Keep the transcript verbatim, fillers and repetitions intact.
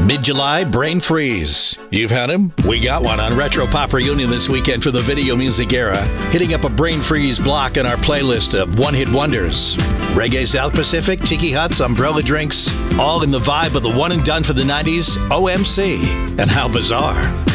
Mid-July Brain Freeze. You've had him? We got one on Retro Pop Reunion this weekend for the video music era, hitting up a Brain Freeze block in our playlist of one-hit wonders. Reggae South Pacific, Tiki Huts, Umbrella Drinks, all in the vibe of the one and done for the nineties, O M C. And how bizarre.